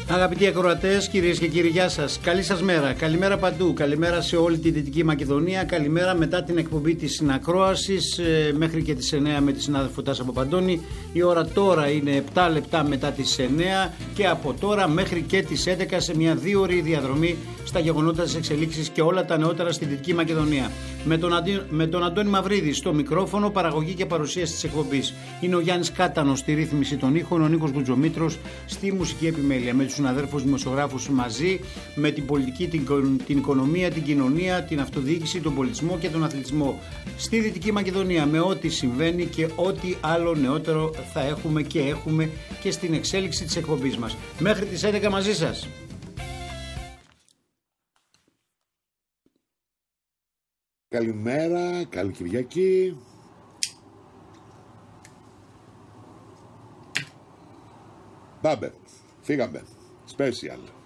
Αγαπητοί ακροατές, κυρίες και κύριοι, γεια σας. Καλή σας μέρα. Καλημέρα παντού. Καλημέρα σε όλη τη Δυτική Μακεδονία. Καλημέρα μετά την εκπομπή της συνακρόασης μέχρι και τις 9 με τη συνάδελφο Τάσα Παπαντώνη. Η ώρα τώρα είναι 7 λεπτά μετά τις 9 και από τώρα μέχρι και τις 11 σε μια 2ωρη διαδρομή στα γεγονότα, της εξελίξης και όλα τα νεότερα στη Δυτική Μακεδονία. Με τον Αντώνη Μαυρίδη στο μικρόφωνο, παραγωγή και παρουσίαση της εκπομπής. Είναι ο Γιάννης Κάτανος στη ρύθμιση των ήχων, ο Νίκος Γκουτζομήτρος στη μουσική επιμέλεια. Με τους συναδέλφους δημοσιογράφους μαζί, με την πολιτική, την οικονομία, την κοινωνία, την αυτοδιοίκηση, τον πολιτισμό και τον αθλητισμό στη Δυτική Μακεδονία, με ό,τι συμβαίνει και ό,τι άλλο νεότερο θα έχουμε και στην εξέλιξη της εκπομπής μας. Μέχρι τις 11 μαζί σας. Καλημέρα, καλή Κυριακή. Πάμε, φύγαμε. Special.